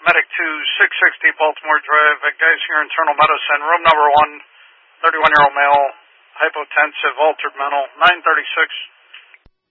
Medic 2, 660 Baltimore Drive, at Geisinger Internal Medicine, room number 1, 31-year-old male, hypotensive, altered mental, 936.